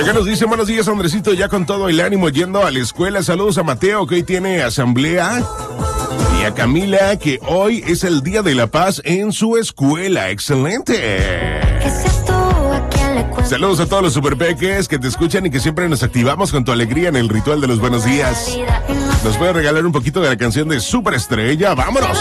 acá nos dice, buenos días, Andresito, ya con todo el ánimo yendo a la escuela. Saludos a Mateo, que hoy tiene asamblea. Y a Camila, que hoy es el Día de la Paz en su escuela. ¡Excelente! Saludos a todos los superpeques que te escuchan y que siempre nos activamos con tu alegría en el ritual de los buenos días. ¿Nos puede regalar un poquito de la canción de Superestrella? ¡Vámonos!